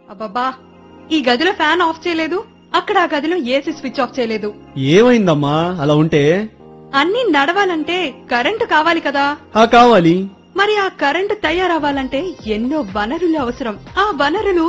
అబ్బబ్బా, ఈ గదిలో ఫ్యాన్ ఆఫ్ చేయలేదు, అక్కడ ఆ గదిలో ఏసీ స్విచ్ ఆఫ్ చేయలేదు. ఏమైందమ్మా అలా ఉంటే? అన్నీ నడవాలంటే కరెంటు కావాలి కదా. కావాలి. మరి ఆ కరెంటు తయారవ్వాలంటే ఎన్నో వనరులు అవసరం. ఆ వనరులు